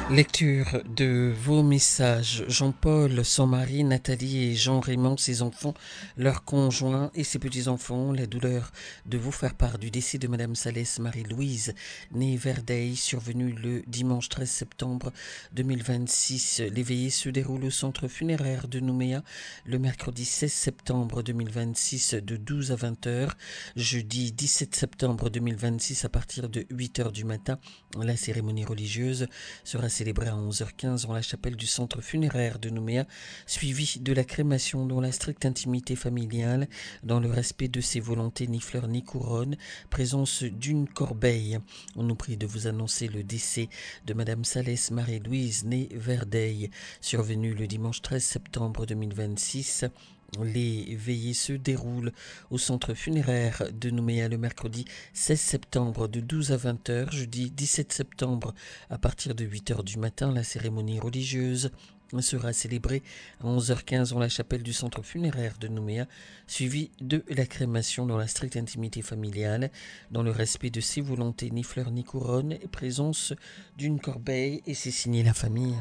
Lecture de vos messages. Jean-Paul, son mari, Nathalie et Jean-Raymond, ses enfants, leurs conjoints et ses petits-enfants, la douleur de vous faire part du décès de Madame Salès Marie-Louise, née Verdeil, survenue le dimanche 13 septembre 2026. Les veillées se déroulent au centre funéraire de Nouméa le mercredi 16 septembre 2026 de 12 à 20 heures. Jeudi 17 septembre 2026 à partir de 8 heures du matin, la cérémonie religieuse sera célébrée à 11h15 en la chapelle du centre funéraire de Nouméa, suivie de la crémation dans la stricte intimité familiale, dans le respect de ses volontés, ni fleurs ni couronne, présence d'une corbeille. On nous prie de vous annoncer le décès de Madame Salès Marie-Louise, née Verdeil, survenue le dimanche 13 septembre 2026. Les veillées se déroulent au centre funéraire de Nouméa le mercredi 16 septembre de 12 à 20 heures, jeudi 17 septembre à partir de 8 heures du matin. La cérémonie religieuse sera célébrée à 11h15 dans la chapelle du centre funéraire de Nouméa, suivie de la crémation dans la stricte intimité familiale, dans le respect de ses volontés, ni fleurs ni couronne, et présence d'une corbeille, et c'est signé la famille.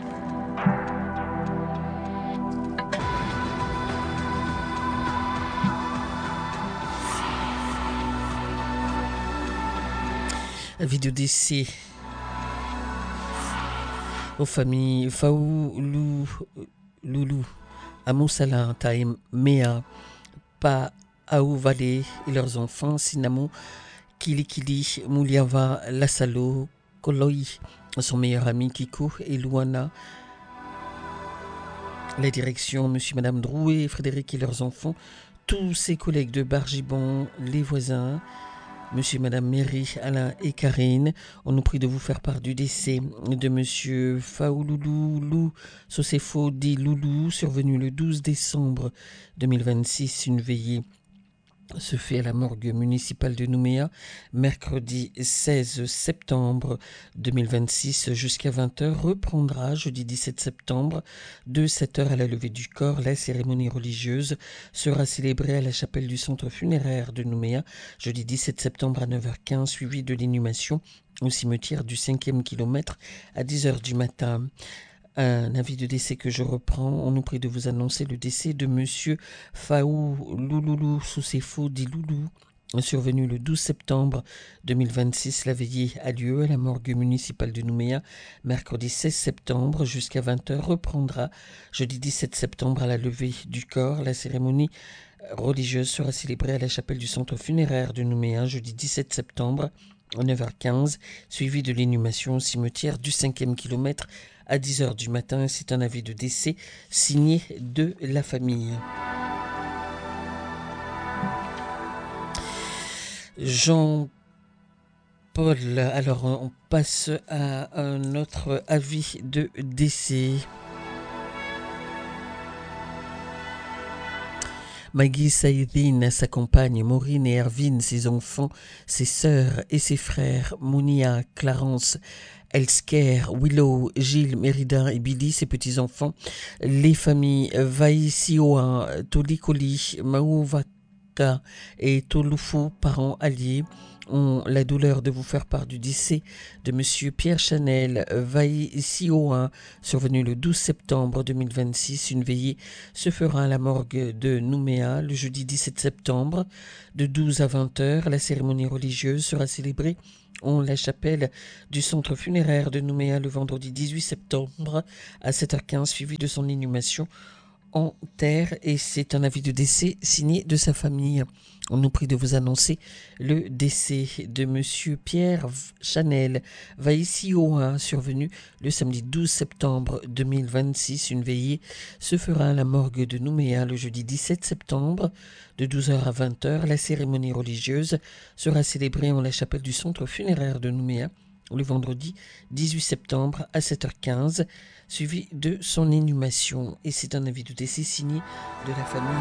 Avis de décès aux familles Faou Loulou, Amoussala, Taïm, Mea, Pa, Aou Valé et leurs enfants, Sinamo, Kilikili, Mouliava, Lassalo, Koloi, son meilleur ami Kiko et Luana. La direction, monsieur, madame Drouet, Frédéric et leurs enfants, tous ses collègues de Bargibon, les voisins, monsieur et madame Méry, Alain et Karine. On nous prie de vous faire part du décès de monsieur Faouloulou Sosefo dit Loulou, survenu le 12 décembre 2026. Une veillée se fait à la morgue municipale de Nouméa, mercredi 16 septembre 2026 jusqu'à 20h, reprendra jeudi 17 septembre de 7h à la levée du corps. La cérémonie religieuse sera célébrée à la chapelle du centre funéraire de Nouméa, jeudi 17 septembre à 9h15, suivi de l'inhumation au cimetière du 5e kilomètre à 10h du matin. Un avis de décès que je reprends. On nous prie de vous annoncer le décès de monsieur Faou Louloulou Soussefo dit Loulou, survenu le 12 septembre 2026. La veillée a lieu à la morgue municipale de Nouméa, mercredi 16 septembre jusqu'à 20h, reprendra jeudi 17 septembre à la levée du corps. La cérémonie religieuse sera célébrée à la chapelle du centre funéraire de Nouméa, jeudi 17 septembre à 9h15, suivi de l'inhumation au cimetière du 5e kilomètre à 10h du matin. C'est un avis de décès signé de la famille. Jean-Paul, alors on passe à un autre avis de décès. Maggie Saïdine, sa compagne, Maureen et Ervine, ses enfants, ses sœurs et ses frères, Mounia, Clarence, Elsker, Willow, Gilles, Mérida et Billy, ses petits-enfants, les familles Vaïsioa, Tolikoli, Maouvaka et Tolufu, parents alliés, ont la douleur de vous faire part du décès de monsieur Pierre Chanel Vaïsioa, survenu le 12 septembre 2026. Une veillée se fera à la morgue de Nouméa le jeudi 17 septembre de 12 à 20h. La cérémonie religieuse sera célébrée en la chapelle du centre funéraire de Nouméa le vendredi 18 septembre à 7h15, suivi de son inhumation en terre, et c'est un avis de décès signé de sa famille. On nous prie de vous annoncer le décès de monsieur Pierre Chanel Vaïsioa, survenu le samedi 12 septembre 2026. Une veillée se fera à la morgue de Nouméa le jeudi 17 septembre de 12h à 20h. La cérémonie religieuse sera célébrée en la chapelle du centre funéraire de Nouméa le vendredi 18 septembre à 7h15, suivi de son inhumation. Et c'est un avis de décès signé de la famille.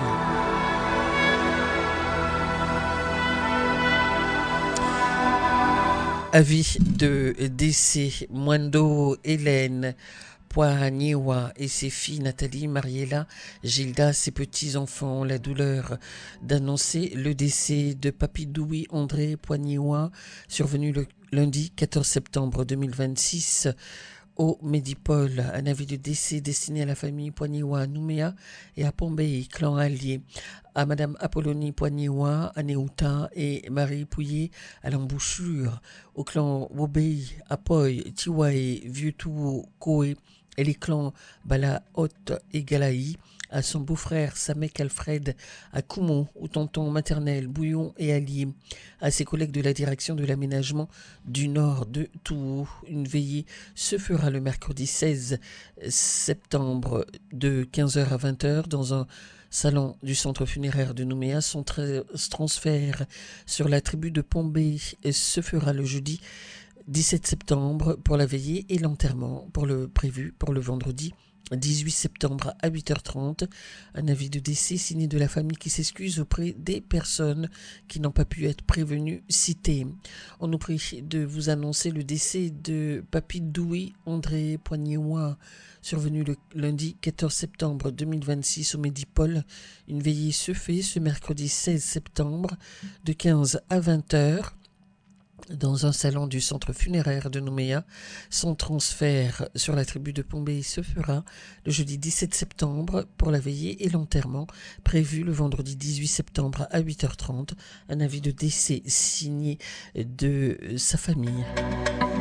Avis de décès, Mwando Hélène Poignewa et ses filles Nathalie, Mariella, Gilda, ses petits-enfants, la douleur d'annoncer le décès de Papidoui André Poignewa, survenu le lundi 14 septembre 2026 au Médipole. Un avis de décès destiné à la famille Poignewa Nouméa et à Pombé, clan allié. À Madame Apollonie Poignewa, à Néouta et Marie Pouillet à l'embouchure. Au clan Wobei, Apoy, Tiwae, Vieux-Touo, Koé et les clans Bala, Haute et Galaï. À son beau-frère Samek Alfred, à Koumou, au tonton maternel Bouillon et Allier, à ses collègues de la direction de l'aménagement du nord de Touo. Une veillée se fera le mercredi 16 septembre de 15h à 20h dans un salon du centre funéraire de Nouméa. Son transfert sur la tribu de Pombé se fera le jeudi 17 septembre pour la veillée et l'enterrement prévu pour le vendredi 18 septembre à 8h30. Un avis de décès signé de la famille qui s'excuse auprès des personnes qui n'ont pas pu être prévenues citées. On nous prie de vous annoncer le décès de Papy Douy André Poignewa, survenu le lundi 14 septembre 2026 au Médipole. Une veillée se fait ce mercredi 16 septembre de 15 à 20h. Dans un salon du centre funéraire de Nouméa. Son transfert sur la tribu de Pombé se fera le jeudi 17 septembre pour la veillée et l'enterrement, prévu le vendredi 18 septembre à 8h30. Un avis de décès signé de sa famille.